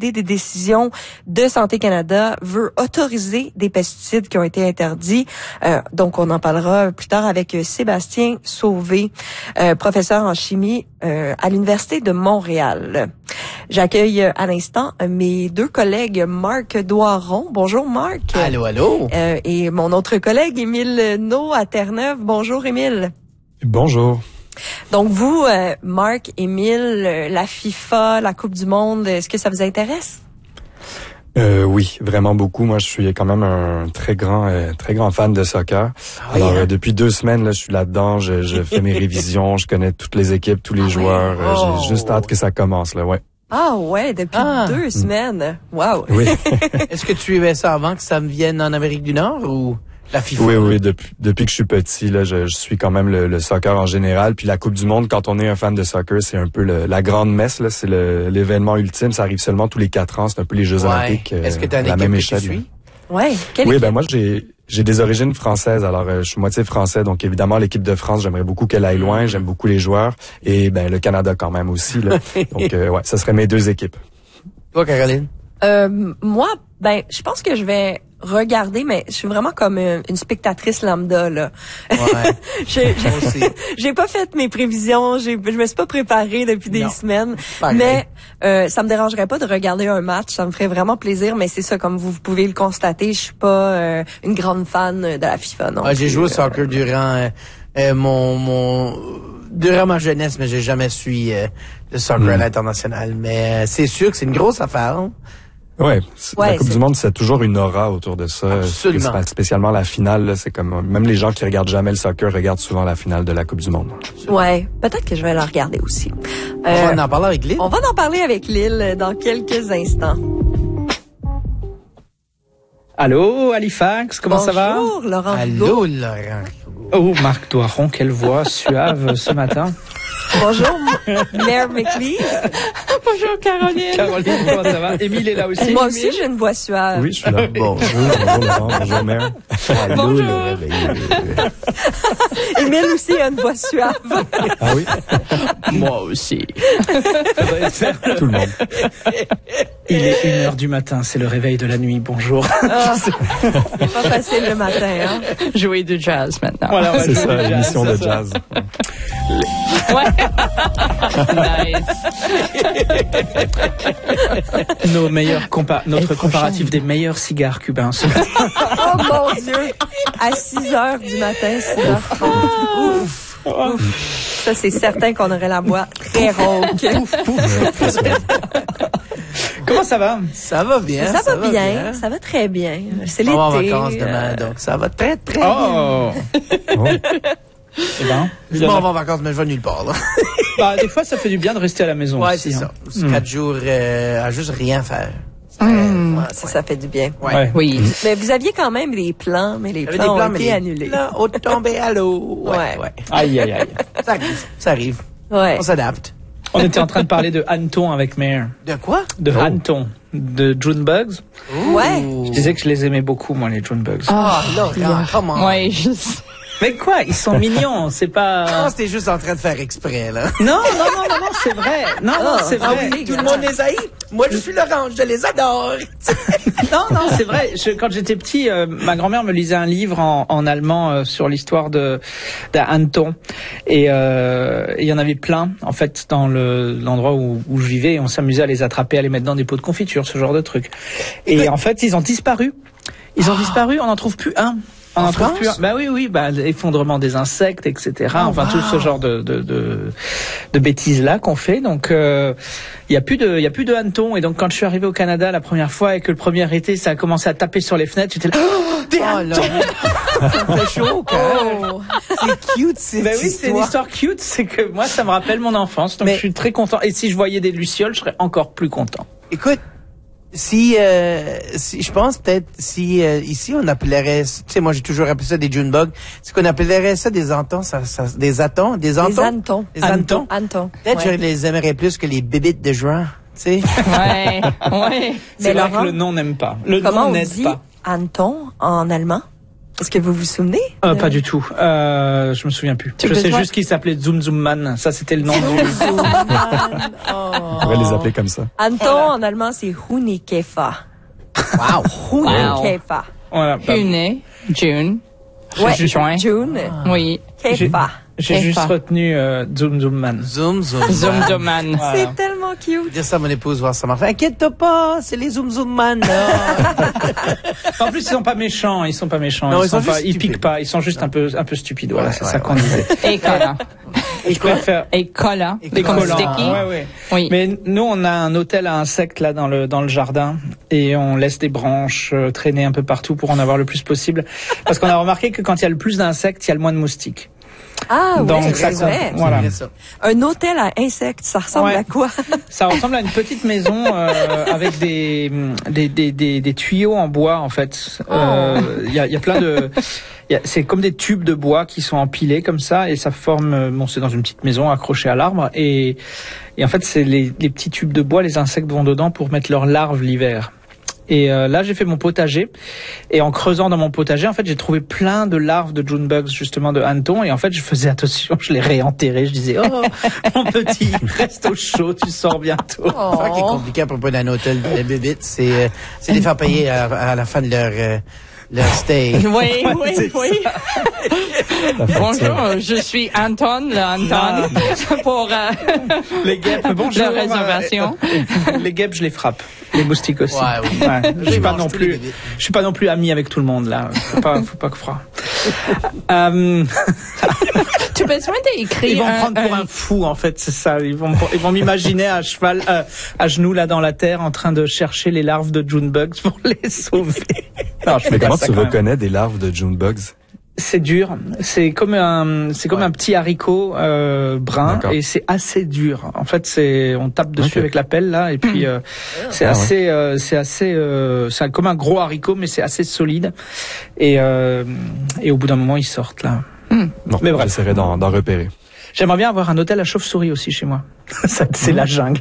invalider des décisions de Santé Canada, veut autoriser des pesticides qui ont été interdits. Donc, on en parlera plus tard avec Sébastien Sauvé, professeur en chimie à l'Université de Montréal. J'accueille à l'instant mes deux collègues Marc Doiron. Bonjour Marc. Allô, allô. Et mon autre collègue Émile No à Terre-Neuve. Bonjour Émile. Bonjour. Donc vous, Marc, Émile, la FIFA, la Coupe du Monde, est-ce que ça vous intéresse? Oui, vraiment beaucoup. Moi, je suis quand même un très grand fan de soccer. Alors, depuis 2 semaines, là, je suis là-dedans. Je fais mes révisions. Je connais toutes les équipes, tous les joueurs. J'ai juste hâte que ça commence, là. Ouais. Ah ouais, depuis 2 semaines. Wow. Oui. Est-ce que tu aimais ça avant que ça me vienne en Amérique du Nord ou la FIFA? Oui. Depuis que je suis petit, là, je suis quand même le soccer en général. Puis la Coupe du Monde, quand on est un fan de soccer, c'est un peu la grande messe, là. C'est l'événement ultime. Ça arrive seulement tous les 4 ans. C'est un peu les Jeux Olympiques. Est-ce que tu as à la même échelle. Ouais. Oui, ben moi j'ai des origines françaises, alors je suis moitié français, donc évidemment l'équipe de France, j'aimerais beaucoup qu'elle aille loin, j'aime beaucoup les joueurs, et ben le Canada quand même aussi, là. Donc ouais, ça serait mes 2 équipes. Toi, Caroline? Moi, ben je pense que je vais regarder, mais je suis vraiment comme une spectatrice lambda, là. Ouais. J'ai pas fait mes prévisions, je me suis pas préparée depuis des semaines, mais ça me dérangerait pas de regarder un match, ça me ferait vraiment plaisir, mais c'est ça, comme vous pouvez le constater, je suis pas une grande fan de la FIFA, non. J'ai joué au soccer durant durant ma jeunesse, mais j'ai jamais suivi le soccer à l'international, mais c'est sûr que c'est une grosse affaire. Hein? Ouais, la Coupe du Monde, c'est toujours une aura autour de ça. Absolument. Spécialement la finale, là, c'est comme même les gens qui regardent jamais le soccer regardent souvent la finale de la Coupe du Monde. Ouais, peut-être que je vais la regarder aussi. On va en parler avec Lille. On va en parler avec Lille dans quelques instants. Allô, Halifax, comment ça va? Bonjour, Laurent. Allô, Laurent. Oh, Marc Doiron, quelle voix suave ce matin. Bonjour, Mère McLeese. Bonjour, Caroline. Caroline, comment ça va? Émile est là aussi. Moi aussi, j'ai une voix suave. Oui, je suis là. Bonjour Laurent, bonjour Mère. Allô, Bonjour. le réveil. Émile aussi a une voix suave. Ah oui? Moi aussi. Ça doit être faire Tout le monde. Il est 1h du matin, c'est le réveil de la nuit. Bonjour. C'est pas facile le matin, hein. Jouer du jazz maintenant. Voilà, C'est ça, l'émission de jazz. Ouais. Nice. Notre comparatif des meilleurs cigares cubains. Oh mon Dieu! À 6h du matin, 6h30. Ouf. Ça, c'est certain qu'on aurait la voix très rauque. Comment ça va? Ça va bien. Ça va bien. Ça va très bien. C'est l'été. On va en vacances demain, donc ça va très, très bien. Oh! Eh ben, Je m'en vais en vacances, mais je vais nulle part, là. bah, des fois, ça fait du bien de rester à la maison. Ouais, aussi, c'est hein. ça. 4 jours à juste rien faire. Ça fait du bien. Ouais. Oui. Mais vous aviez quand même des plans, mais les plans ont été annulés. Là, au tombé à l'eau. Ouais. Aïe, aïe, aïe. Ça arrive. Ouais. On s'adapte. On était en train de parler de Hanneton avec Mare. De quoi? De Hanneton. De June Bugs. Ouais. Je disais que je les aimais beaucoup, moi, les June Bugs. Ah, Laurent, comment? Ouais, juste. Mais quoi? Ils sont mignons, c'est pas... Ah, c'était juste en train de faire exprès, là. Non, c'est vrai. Non, c'est vrai. Oui, tout le monde les haït. Moi, je suis Laurent, je les adore. Non, c'est vrai. Quand j'étais petit, ma grand-mère me lisait un livre en allemand sur l'histoire de Hanneton. Et il y en avait plein, en fait, dans l'endroit où je vivais. Et on s'amusait à les attraper, à les mettre dans des pots de confiture, ce genre de trucs. Et en fait, ils ont disparu. On n'en trouve plus un. On en trouve plus un. Bah oui, l'effondrement des insectes, etc. Tout ce genre de bêtises là qu'on fait. Donc il y a plus de hannetons. Et donc quand je suis arrivé au Canada la première fois et que le premier été ça a commencé à taper sur les fenêtres, j'étais là, des hannetons. Ça me fait chaud au cœur. C'est cute, Ben oui, c'est une histoire cute. C'est que moi ça me rappelle mon enfance. Donc je suis très content. Et si je voyais des lucioles, je serais encore plus content. Écoute. Si je pense peut-être ici on appellerait, tu sais, moi j'ai toujours appelé ça des June bugs, c'est qu'on appellerait ça des hannetons, des hannetons. Peut-être je les aimerais plus que les bébites de juin, tu sais. Ouais. C'est vrai que le nom n'aime pas. Comment on dit hanneton en allemand? Est-ce que vous vous souvenez? Pas du tout. Je me souviens plus. Je sais juste qu'il s'appelait Zoom Zoom Man. Ça, c'était le nom du... On pourrait les appeler comme ça. Anton, en allemand, c'est Hunikefa. Wow. Hunikefa. Voilà. Hune, June. Ouais, Juin. June. Oui. Kefa. J'ai juste retenu Zoom Zoom Man. Zoom Man. Voilà. C'est tellement cute. Dire ça à mon épouse, voir ça marche. Inquiète-toi pas, c'est les Zoom Man. En plus, ils sont pas méchants. Ils sont pas méchants. Non, ils sont pas, juste ils piquent stupides. pas. Ils sont juste un peu stupides. Voilà, c'est ça qu'on disait. Et collant. Je préfère. Et collant. Et Comme collant. sticky. Ouais. Oui. Mais nous, on a un hôtel à insectes là dans le jardin et on laisse des branches traîner un peu partout pour en avoir le plus possible. Parce qu'on a remarqué que quand il y a le plus d'insectes, il y a le moins de moustiques. Ah, Donc, ouais, ça c'est compte. vrai. Voilà. C'est bien ça. Un hôtel à insectes, ça ressemble Ouais. à quoi? Ça ressemble à une petite maison avec des tuyaux en bois en fait. Il y a plein de, c'est comme des tubes de bois qui sont empilés comme ça et ça forme. Bon, c'est dans une petite maison accrochée à l'arbre et en fait c'est les petits tubes de bois. Les insectes vont dedans pour mettre leurs larves l'hiver. Et là, j'ai fait mon potager. Et en creusant dans mon potager, en fait, j'ai trouvé plein de larves de June bugs, justement, de hanneton. Et en fait, je faisais attention, je les réenterrais. Je disais, oh, mon petit, reste au chaud, tu sors bientôt. C'est ça qui est compliqué à propos d'un hôtel de bébites, c'est les faire payer à la fin de leur stay. Oui. Bonjour, je suis Anton, pour Les guêpes, bonjour. la réservation. Les guêpes, je les frappe. Les moustiques aussi. Ouais, oui. Je suis pas mange non tous les plus, bébés. je suis pas non plus ami avec tout le monde, là. Faut pas que froid. Tu as besoin d'écrire Ils vont me prendre pour un fou, en fait, c'est ça. Ils vont m'imaginer à cheval, à genoux, là, dans la terre, en train de chercher les larves de June bugs pour les sauver. Non, je fais Mais pas comment ça tu quand même. reconnais des larves de June bugs? C'est dur. C'est comme un petit haricot brun D'accord. et c'est assez dur. En fait, on tape dessus Ok. avec la pelle là et puis c'est comme un gros haricot mais c'est assez solide et au bout d'un moment ils sortent là. Non, Mais bref. j'essaierai d'en repérer. J'aimerais bien avoir un hôtel à chauve-souris aussi chez moi. Ça, c'est la jungle.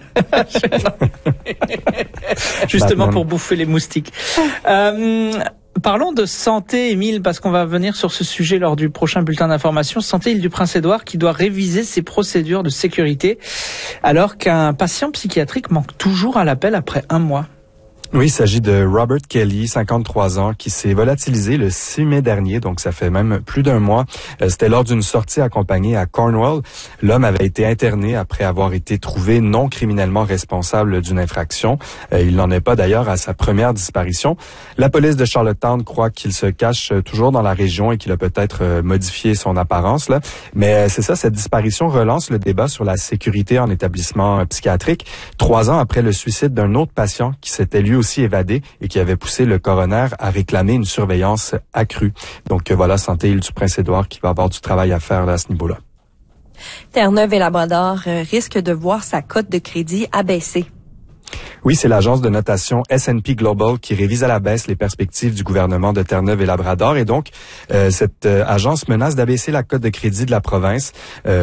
Justement Batman. pour bouffer les moustiques. Parlons de santé, Émile, parce qu'on va venir sur ce sujet lors du prochain bulletin d'information. Santé Île-du-Prince-Édouard qui doit réviser ses procédures de sécurité alors qu'un patient psychiatrique manque toujours à l'appel après 1 mois. Oui, il s'agit de Robert Kelly, 53 ans, qui s'est volatilisé le 6 mai dernier, donc ça fait même plus d'1 mois. C'était lors d'une sortie accompagnée à Cornwall. L'homme avait été interné après avoir été trouvé non criminellement responsable d'une infraction. Il n'en est pas d'ailleurs à sa première disparition. La police de Charlottetown croit qu'il se cache toujours dans la région et qu'il a peut-être modifié son apparence, là. Mais c'est ça, cette disparition relance le débat sur la sécurité en établissement psychiatrique. 3 ans après le suicide d'un autre patient qui s'était lui aussi évadé et qui avait poussé le coroner à réclamer une surveillance accrue. Donc voilà, Santé Île-du-Prince-Édouard qui va avoir du travail à faire là, à ce niveau-là. Terre-Neuve et Labrador risque de voir sa cote de crédit abaisser. Oui, c'est l'agence de notation S&P Global qui révise à la baisse les perspectives du gouvernement de Terre-Neuve et Labrador. Et donc, cette agence menace d'abaisser la cote de crédit de la province.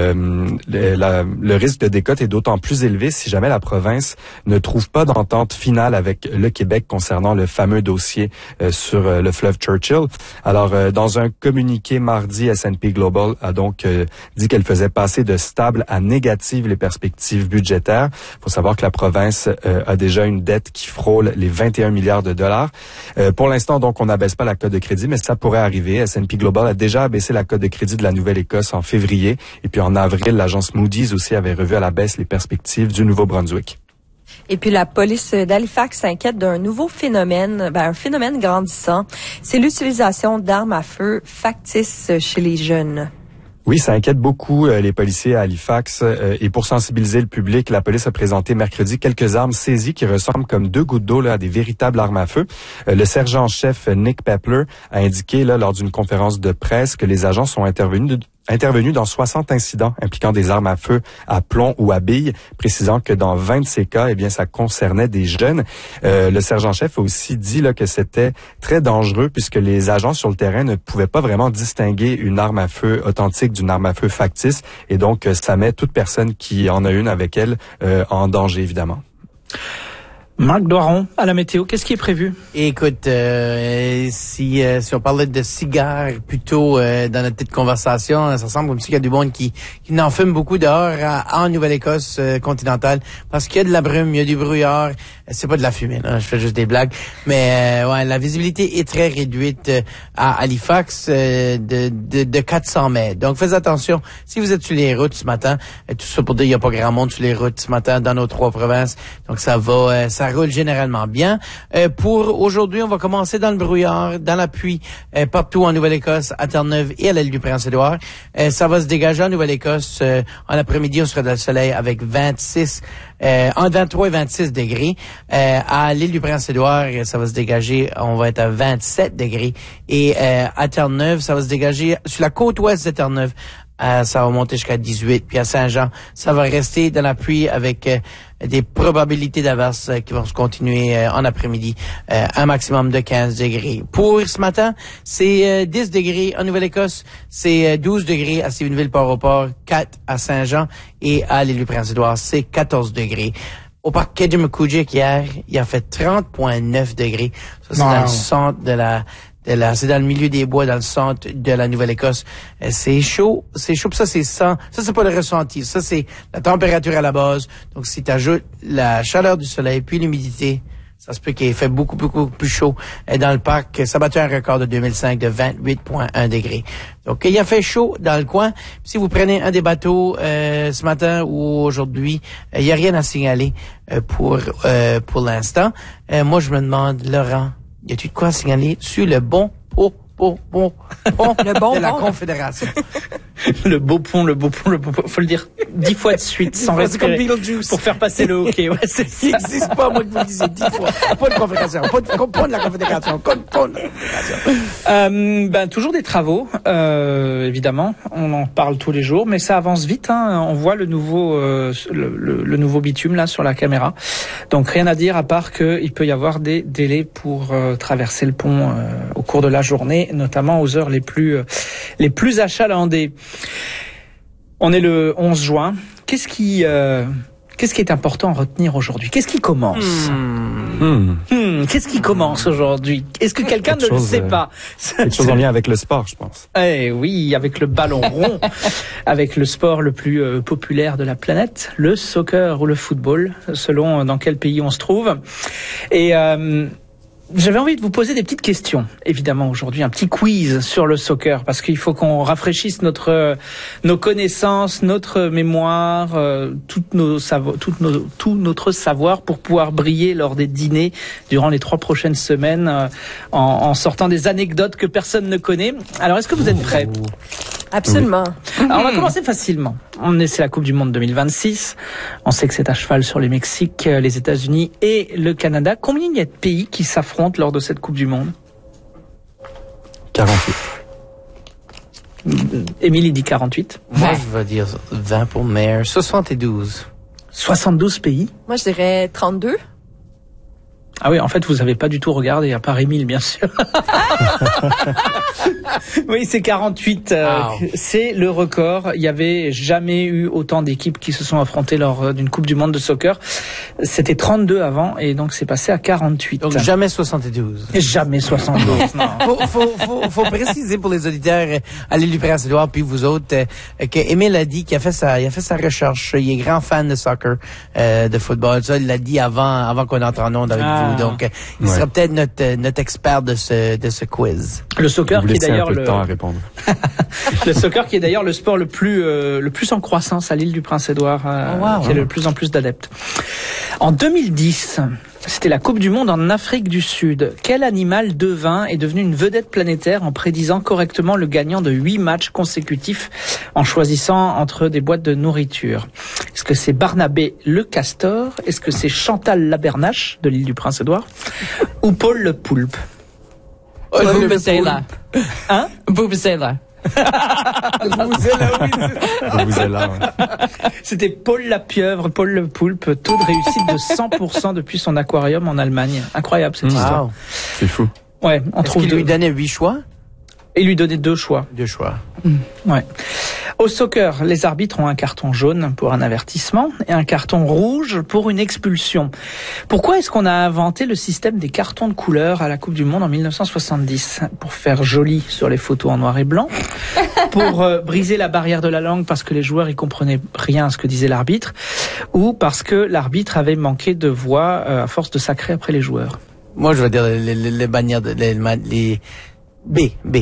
Le risque de décote est d'autant plus élevé si jamais la province ne trouve pas d'entente finale avec le Québec concernant le fameux dossier sur le fleuve Churchill. Alors, dans un communiqué mardi, S&P Global a donc dit qu'elle faisait passer de stable à négative les perspectives budgétaires. Il faut savoir que la province a déjà une dette qui frôle les 21 milliards de dollars. Pour l'instant, donc, on n'abaisse pas la cote de crédit, mais ça pourrait arriver. S&P Global a déjà abaissé la cote de crédit de la Nouvelle-Écosse en février. Et puis en avril, l'agence Moody's aussi avait revu à la baisse les perspectives du Nouveau-Brunswick. Et puis la police d'Halifax s'inquiète d'un nouveau phénomène, un phénomène grandissant. C'est l'utilisation d'armes à feu factices chez les jeunes. Oui, ça inquiète beaucoup les policiers à Halifax. Et pour sensibiliser le public, la police a présenté mercredi quelques armes saisies qui ressemblent comme 2 gouttes d'eau là, à des véritables armes à feu. Le sergent-chef Nick Pepler a indiqué là, lors d'une conférence de presse que les agents sont intervenus dans 60 incidents impliquant des armes à feu à plomb ou à billes, précisant que dans 20 de ces cas, eh bien, ça concernait des jeunes. Le sergent-chef a aussi dit là, que c'était très dangereux puisque les agents sur le terrain ne pouvaient pas vraiment distinguer une arme à feu authentique d'une arme à feu factice. Et donc, ça met toute personne qui en a une avec elle en danger, évidemment. Marc Doiron, à la météo, qu'est-ce qui est prévu? Écoute, si on parlait de cigares plutôt dans notre petite conversation, ça semble comme s'il y a du monde qui n'en fume beaucoup dehors en Nouvelle-Écosse continentale parce qu'il y a de la brume, il y a du brouillard. C'est pas de la fumée, là, je fais juste des blagues. Mais ouais, la visibilité est très réduite à Halifax de 400 mètres. Donc faites attention si vous êtes sur les routes ce matin. Tout ça pour dire il n'y a pas grand monde sur les routes ce matin dans nos 3 provinces. Donc ça va, ça roule généralement bien. Pour aujourd'hui, on va commencer dans le brouillard, dans la pluie, partout en Nouvelle-Écosse, à Terre-Neuve et à l'île du Prince-Édouard. Ça va se dégager en Nouvelle-Écosse. En après-midi, on sera dans le soleil avec 26, entre 23 et 26 degrés. À l'île du Prince-Édouard, ça va se dégager, on va être à 27 degrés. Et à Terre-Neuve, ça va se dégager sur la côte ouest de Terre-Neuve. Ça va monter jusqu'à 18. Puis à Saint-Jean, ça va rester dans la pluie avec des probabilités d'averses qui vont se continuer en après-midi. Un maximum de 15 degrés. Pour ce matin, c'est 10 degrés en Nouvelle-Écosse. C'est 12 degrés à Stephenville-Port-au-Port, 4 à Saint-Jean. Et à l'île du Prince-Édouard, c'est 14 degrés. Au parc Kedjimkujik hier, il a fait 30,9 degrés. Ça, c'est dans le centre c'est dans le milieu des bois, dans le centre de la Nouvelle-Écosse. C'est chaud. Puis ça, c'est 100. Ça, c'est pas le ressenti. Ça, c'est la température à la base. Donc, si tu ajoutes la chaleur du soleil puis l'humidité, ça se peut qu'il fait beaucoup, beaucoup plus chaud dans le parc. Ça battait un record de 2005 de 28,1 degrés. Donc, il a fait chaud dans le coin. Si vous prenez un des bateaux ce matin ou aujourd'hui, il n'y a rien à signaler pour l'instant. Moi, je me demande, Laurent, y a-tu de quoi signaler sur le bon pont de la Confédération? Le beau pont. Faut le dire 10 fois de suite, sans respirer. Pour faire passer le hockey. Ouais, c'est ça. Il n'existe pas, moi, que vous le disiez 10 fois. Pas de Confédération. Pas de la Confédération. Pont de la Confédération. Toujours des travaux, évidemment. On en parle tous les jours, mais ça avance vite, hein. On voit le nouveau, le nouveau bitume, là, sur la caméra. Donc, rien à dire à part qu'il peut y avoir des délais pour traverser le pont au cours de la journée, notamment aux heures les plus achalandées. On est le 11 juin. Qu'est-ce qui est important à retenir aujourd'hui? Qu'est-ce qui commence? Qu'est-ce qui commence aujourd'hui? Est-ce que quelqu'un ne le sait pas? Quelque chose en lien avec le sport, je pense. Eh oui, avec le ballon rond, avec le sport le plus populaire de la planète, le soccer ou le football, selon dans quel pays on se trouve. Et j'avais envie de vous poser des petites questions, évidemment, aujourd'hui, un petit quiz sur le soccer, parce qu'il faut qu'on rafraîchisse nos connaissances, notre mémoire, tout notre savoir pour pouvoir briller lors des dîners durant les 3 prochaines semaines, en sortant des anecdotes que personne ne connaît. Alors, est-ce que vous êtes prêts? Absolument. Alors, on va commencer facilement. C'est la Coupe du Monde 2026. On sait que c'est à cheval sur les Mexiques, les États-Unis et le Canada. Combien il y a de pays qui s'affrontent lors de cette Coupe du Monde? 48. Émilie dit 48. Moi, je vais dire 20 pour maire. 72. 72 pays? Moi, je dirais 32. Ah oui, en fait, vous avez pas du tout regardé, à part Émile, bien sûr. Oui, c'est 48. Wow. C'est le record. Il y avait jamais eu autant d'équipes qui se sont affrontées lors d'une Coupe du Monde de soccer. C'était 32 avant, et donc c'est passé à 48. Donc jamais 72. Jamais 72, non. Faut préciser pour les auditeurs à l'île du Prince-Édouard, puis vous autres, que Émile a dit qu'il a fait sa recherche. Il est grand fan de soccer, de football. Ça, il l'a dit avant qu'on entre en onde avec vous. Donc, il sera peut-être notre expert de ce quiz. Le soccer qui est d'ailleurs le temps à répondre. Le soccer qui est d'ailleurs le sport le plus en croissance à l'île du Prince-Édouard, qui a de plus en plus d'adeptes. En 2010, c'était la Coupe du Monde en Afrique du Sud. Quel animal devin est devenu une vedette planétaire en prédisant correctement le gagnant de 8 matchs consécutifs en choisissant entre des boîtes de nourriture? Est-ce que c'est Barnabé le castor? Est-ce que c'est Chantal Labernache de l'île du Prince-Édouard? Ou Paul le poulpe? Vuvuzela. Hein? Vuvuzela. Vuvuzela, ouais. C'était Paul la pieuvre, Paul le poulpe, taux de réussite de 100% depuis son aquarium en Allemagne. Incroyable cette histoire. Wow. C'est fou. Ouais, on Est-ce trouve qu'il lui donnait 8 choix? Et lui donnait 2 choix. 2 choix. Ouais. Au soccer, les arbitres ont un carton jaune pour un avertissement et un carton rouge pour une expulsion. Pourquoi est-ce qu'on a inventé le système des cartons de couleur à la Coupe du Monde en 1970 ? Pour faire joli sur les photos en noir et blanc, pour briser la barrière de la langue parce que les joueurs y comprenaient rien à ce que disait l'arbitre, ou parce que l'arbitre avait manqué de voix à force de sacrer après les joueurs. Moi, je vais dire les bannières, les B.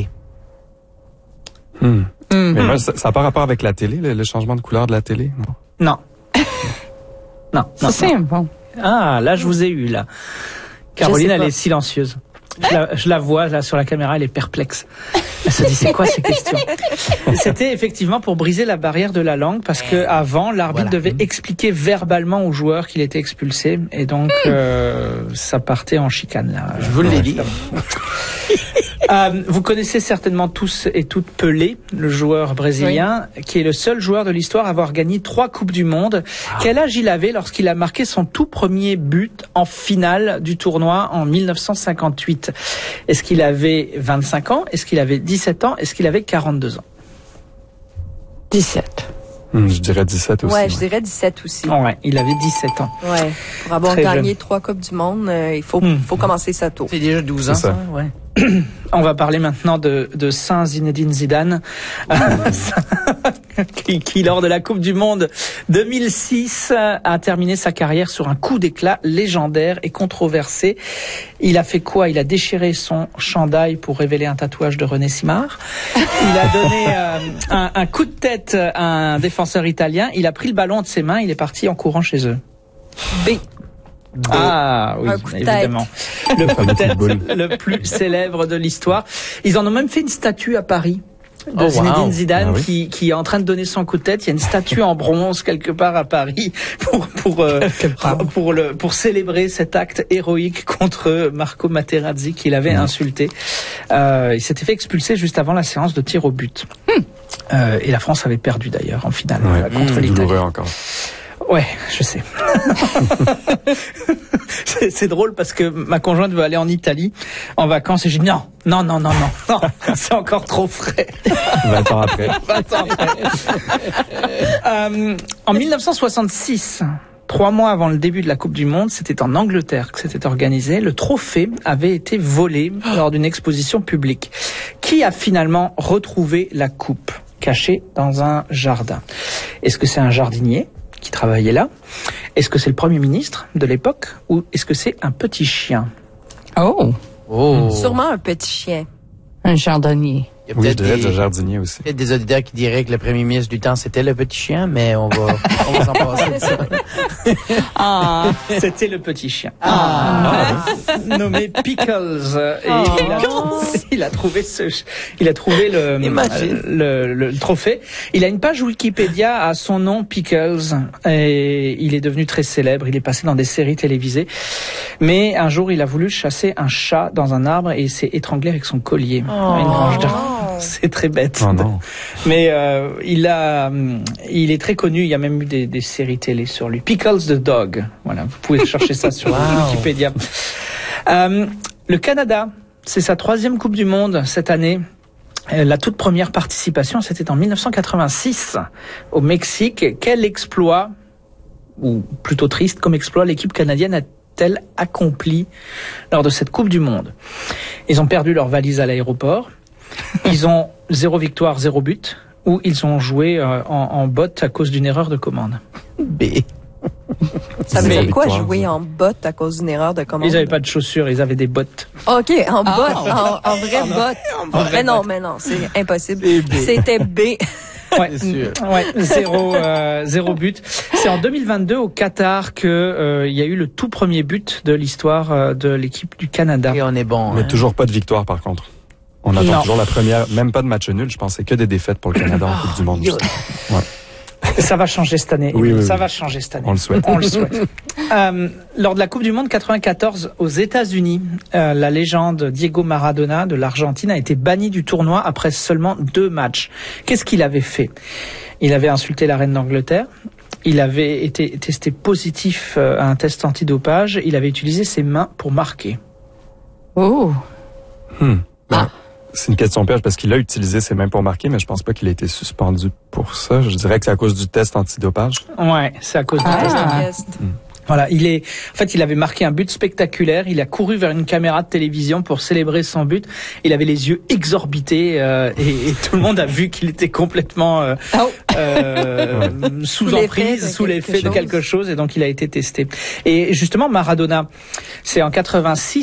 Mais moi, ça n'a pas rapport avec la télé, le changement de couleur de la télé, non? Non. Ça, c'est bon. Ah, là, je vous ai eu, là. Caroline, elle est silencieuse. Je la vois, là, sur la caméra, elle est perplexe. Elle se dit, c'est quoi ces questions? C'était effectivement pour briser la barrière de la langue, parce que avant, l'arbitre devait expliquer verbalement aux joueurs qu'il était expulsé, et donc, ça partait en chicane, là. Je vous l'ai dit. Vous connaissez certainement tous et toutes Pelé, le joueur brésilien, qui est le seul joueur de l'histoire à avoir gagné 3 Coupes du Monde. Quel âge il avait lorsqu'il a marqué son tout premier but en finale du tournoi en 1958? Est-ce qu'il avait 25 ans? Est-ce qu'il avait 17 ans? Est-ce qu'il avait 42 ans? 17. Je dirais 17 aussi. Ouais, je dirais 17 aussi. Ouais, il avait 17 ans. Ouais. Pour avoir Très gagné jeune. 3 Coupes du Monde, il faut commencer ça tôt. C'est déjà 12 ans, C'est ça. ça, ouais. On va parler maintenant de Saint Zinedine Zidane, qui lors de la Coupe du Monde 2006 a terminé sa carrière sur un coup d'éclat légendaire et controversé. Il a fait quoi? Il a déchiré son chandail pour révéler un tatouage de René Simard. Il a donné un coup de tête à un défenseur italien. Il a pris le ballon de ses mains. Il est parti en courant chez eux. B. Ah oui, Un coup de tête. évidemment. Le coup de tête le plus célèbre de l'histoire. Ils en ont même fait une statue à Paris de Zinedine Zidane qui est en train de donner son coup de tête. Il y a une statue en bronze quelque part à Paris pour célébrer cet acte héroïque contre Marco Materazzi qu'il avait insulté. Il s'était fait expulser juste avant la séance de tir au but. Et la France avait perdu d'ailleurs en finale contre l'Italie. Douloureux encore. Ouais, je sais. C'est drôle parce que ma conjointe veut aller en Italie en vacances et j'ai dit non, c'est encore trop frais. 20 ans après. 20 ans après. En 1966, 3 mois avant le début de la Coupe du Monde, c'était en Angleterre que c'était organisé. Le trophée avait été volé lors d'une exposition publique. Qui a finalement retrouvé la coupe cachée dans un jardin? Est-ce que c'est un jardinier qui travaillait là? Est-ce que c'est le Premier ministre de l'époque ou est-ce que c'est un petit chien? Oh, Sûrement un petit chien. un jardinier. Il y a Oui, je peut-être dirais le jardinier aussi. peut-être des auditeurs qui diraient que le premier ministre du temps, c'était le petit chien, mais on va s'en passer de ça. Ah, C'était le petit chien. Nommé Pickles. Et il a trouvé le trophée. Il a une page Wikipédia à son nom, Pickles, et il est devenu très célèbre. Il est passé dans des séries télévisées. Mais un jour, il a voulu chasser un chat dans un arbre et il s'est étranglé avec son collier. Une branche d'arbre. C'est très bête. Oh non. Mais il est très connu. Il y a même eu des séries télé sur lui. Pickles the Dog. Voilà, vous pouvez chercher ça sur Wikipédia. Le Canada, c'est sa 3e Coupe du Monde cette année. La toute première participation, c'était en 1986 au Mexique. Quel exploit, ou plutôt triste comme exploit, l'équipe canadienne a-t-elle accompli lors de cette Coupe du Monde? Ils ont perdu leur valise à l'aéroport. Ils ont 0 victoire, 0 but, ou ils ont joué en bot à cause d'une erreur de commande. B. Ça veut dire quoi, victoire, jouer en botte à cause d'une erreur de commande? Ils n'avaient pas de chaussures, ils avaient des bottes. OK, en botte, en vrai botte. Mais non, c'est impossible. C'était B. Ouais, ouais, 0 but. C'est en 2022 au Qatar que il y a eu le tout premier but de l'histoire de l'équipe du Canada. Et on est bon. Mais hein. toujours pas de victoire, par contre. On attend toujours la première, même pas de match nul. Je pensais que des défaites pour le Canada en Coupe du Monde. Ça va changer cette année. Oui, ça oui. va changer cette année. On le souhaite. On le souhaite. Lors de la Coupe du Monde 94 aux États-Unis, la légende Diego Maradona de l'Argentine a été banni du tournoi après seulement 2 matchs. Qu'est-ce qu'il avait fait? Il avait insulté la reine d'Angleterre. Il avait été testé positif à un test antidopage. Il avait utilisé ses mains pour marquer. oh. C'est une question piège parce qu'il a utilisé ses mains pour marquer, mais je pense pas qu'il a été suspendu pour ça. Je dirais que c'est à cause du test antidopage. Ouais, c'est à cause du test. Voilà, il avait marqué un but spectaculaire. Il a couru vers une caméra de télévision pour célébrer son but. Il avait les yeux exorbités et tout le monde a vu qu'il était complètement sous emprise, sous l'effet de quelque chose, et donc il a été testé. Et justement, Maradona, c'est en 86